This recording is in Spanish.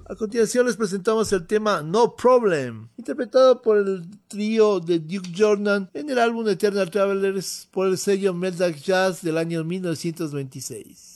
A continuación les presentamos el tema No Problem, interpretado por el trío de Duke Jordan en el álbum Eternal Travelers por el sello Meldak Jazz del año 1926.